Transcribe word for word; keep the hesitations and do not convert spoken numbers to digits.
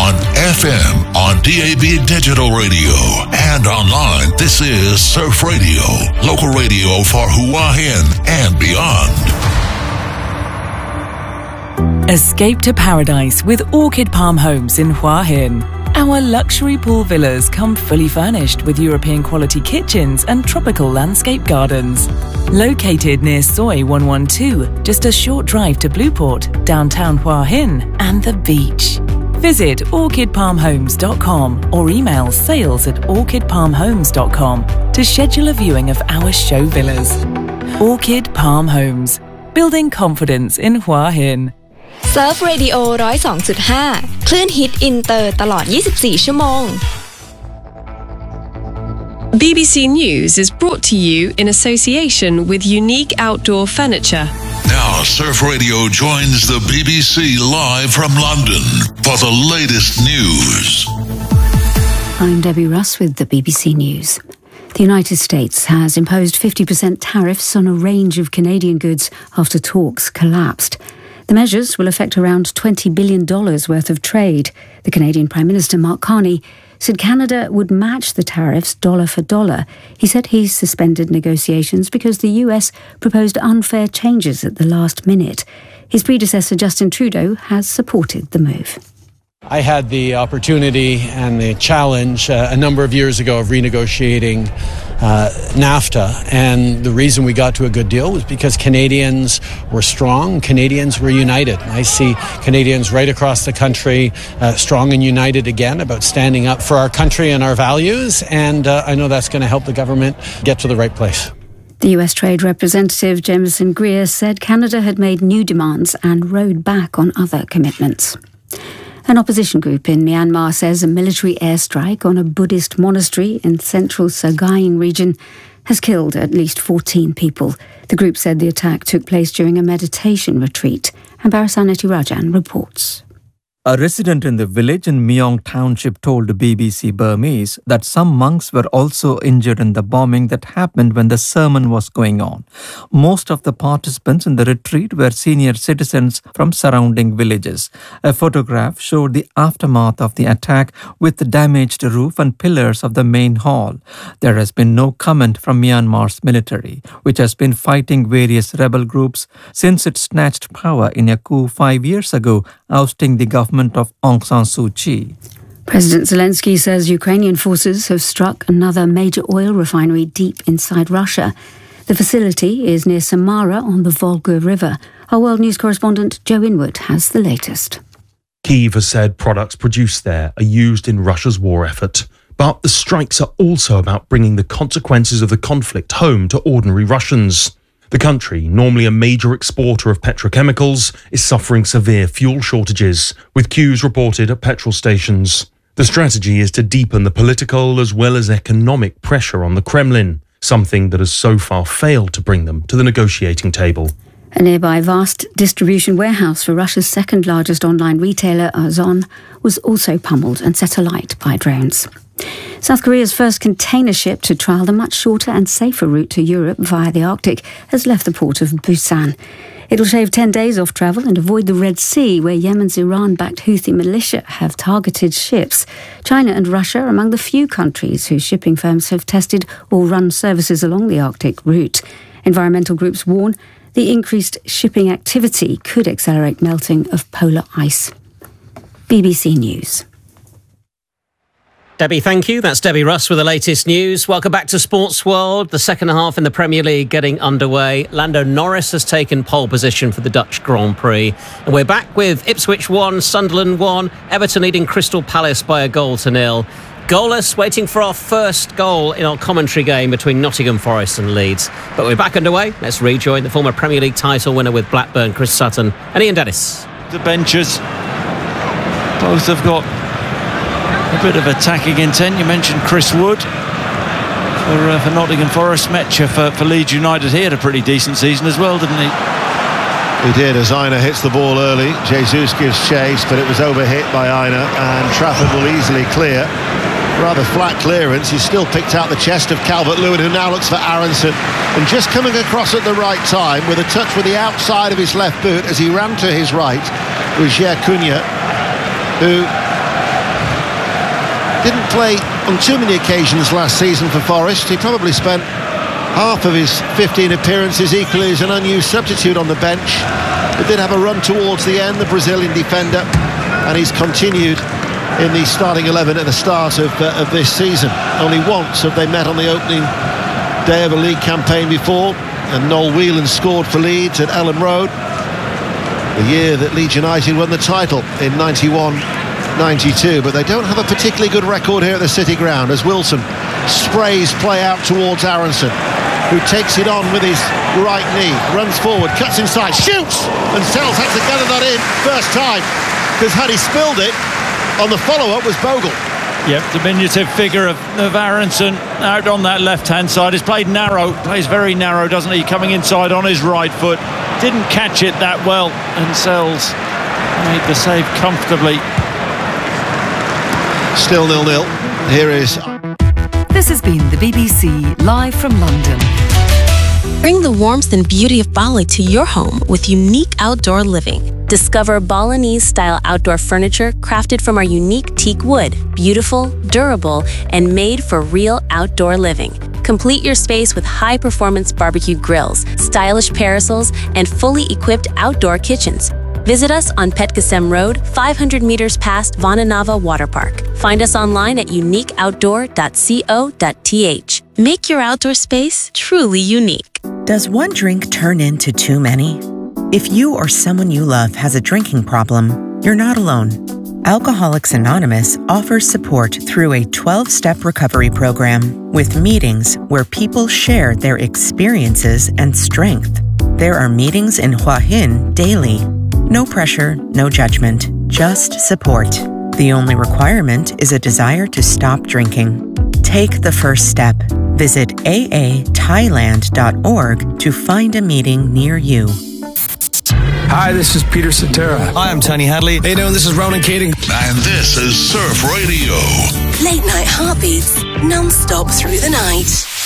on F M, on D A B digital radio, and online. This is Surf Radio, local radio for Hua Hin and beyond. Escape to paradise with Orchid Palm Homes in Hua Hin. Our luxury pool villas come fully furnished with European quality kitchens and tropical landscape gardens. Located near Soi one one two, just a short drive to Blueport, downtown Hua Hin, and the beach. Visit orchid palm homes dot com or email sales at orchid palm homes dot com to schedule a viewing of our show villas. Orchid Palm Homes, building confidence in Hua Hin. Surf Radio หนึ่งศูนย์สองจุดห้า คลื่นฮิตอินเตอร์ตลอดยี่สิบสี่ชั่วโมง B B C News is brought to you in association with Unique Outdoor Furniture. Now, Surf Radio joins the B B C live from London for the latest news. I'm Debbie Russ with the B B C News. The United States has imposed fifty percent tariffs on a range of Canadian goods after talks collapsed. The measures will affect around twenty billion dollars worth of trade. The Canadian Prime Minister Mark Carney said Canada would match the tariffs dollar for dollar. He said he's suspended negotiations because the U S proposed unfair changes at the last minute. His predecessor Justin Trudeau has supported the move. I had the opportunity and the challenge uh, a number of years ago of renegotiating uh, NAFTA, and the reason we got to a good deal was because Canadians were strong, Canadians were united. I see Canadians right across the country uh, strong and united again about standing up for our country and our values, and uh, I know that's going to help the government get to the right place. The U S Trade Representative Jameson Greer said Canada had made new demands and rode back on other commitments. An opposition group in Myanmar says a military airstrike on a Buddhist monastery in central Sagaing region has killed at least fourteen people. The group said the attack took place during a meditation retreat. And Barasaneti Rajan reports. A resident in the village in Myong Township told B B C Burmese that some monks were also injured in the bombing that happened when the sermon was going on. Most of the participants in the retreat were senior citizens from surrounding villages. A photograph showed the aftermath of the attack with the damaged roof and pillars of the main hall. There has been no comment from Myanmar's military, which has been fighting various rebel groups since it snatched power in a coup five years ago, ousting the government of Aung San Suu Kyi. President Zelensky says Ukrainian forces have struck another major oil refinery deep inside Russia. The facility is near Samara on the Volga River. Our World News correspondent Joe Inwood has the latest. Kyiv has said products produced there are used in Russia's war effort. But the strikes are also about bringing the consequences of the conflict home to ordinary Russians. The country, normally a major exporter of petrochemicals, is suffering severe fuel shortages, with queues reported at petrol stations. The strategy is to deepen the political as well as economic pressure on the Kremlin, something that has so far failed to bring them to the negotiating table. A nearby vast distribution warehouse for Russia's second largest online retailer, Ozon, was also pummeled and set alight by drones. South Korea's first container ship to trial the much shorter and safer route to Europe via the Arctic has left the port of Busan. It'll shave ten days off travel and avoid the Red Sea, where Yemen's Iran-backed Houthi militia have targeted ships. China and Russia are among the few countries whose shipping firms have tested or run services along the Arctic route. Environmental groups warn the increased shipping activity could accelerate melting of polar ice. B B C News. Debbie, thank you. That's Debbie Russ with the latest news. Welcome back to Sports World. The second half in the Premier League getting underway. Lando Norris has taken pole position for the Dutch Grand Prix. And we're back with Ipswich one, Sunderland one, Everton leading Crystal Palace by a goal to nil. Goalless, waiting for our first goal in our commentary game between Nottingham Forest and Leeds. But we're back underway. Let's rejoin the former Premier League title winner with Blackburn, Chris Sutton, and Ian Dennis. The benches, both have got a bit of attacking intent. You mentioned Chris Wood for, uh, for Nottingham Forest. Metcher for, for Leeds United. He had a pretty decent season as well, didn't he? He did, as Aina hits the ball early. Jesus gives chase, but it was overhit by Aina, and Trafford will easily clear. Rather flat clearance. He's still picked out the chest of Calvert-Lewin, who now looks for Aronson. And just coming across at the right time with a touch with the outside of his left boot as he ran to his right was Jer Cunha, who didn't play on too many occasions last season for Forest. He probably spent half of his fifteen appearances equally as an unused substitute on the bench, but did have a run towards the end, the Brazilian defender, and he's continued in the starting eleven at the start of, uh, of this season. Only once have they met on the opening day of a league campaign before, and Noel Whelan scored for Leeds at Ellen Road, the year that Leeds United won the title in ninety-one ninety-two. But they don't have a particularly good record here at the City Ground, as Wilson sprays play out towards Aronson, who takes it on with his right knee, runs forward, cuts inside, shoots, and Sells had to gather that in first time, because had he spilled it on the follow-up was Bogle. Yep, diminutive figure of, of Aronson out on that left-hand side. He's played narrow, plays very narrow, doesn't he? Coming inside on his right foot. Didn't catch it that well, and Sells made the save comfortably. Still nil-nil. Here is... This has been the B B C live from London. Bring the warmth and beauty of Bali to your home with unique outdoor living. Discover Balinese-style outdoor furniture crafted from our unique teak wood, beautiful, durable, and made for real outdoor living. Complete your space with high-performance barbecue grills, stylish parasols, and fully equipped outdoor kitchens. Visit us on Petkasem Road, five hundred meters past Vananava Water Park. Find us online at unique outdoor dot co dot t h. Make your outdoor space truly unique. Does one drink turn into too many? If you or someone you love has a drinking problem, you're not alone. Alcoholics Anonymous offers support through a twelve-step recovery program with meetings where people share their experiences and strength. There are meetings in Hua Hin daily. No pressure, no judgment, just support. The only requirement is a desire to stop drinking. Take the first step. Visit a a thailand dot org to find a meeting near you. Hi, this is Peter Cetera. Hi, I'm Tony Hadley. How you doing? This is Ronan Keating. And this is Surf Radio. Late night heartbeats, non-stop through the night.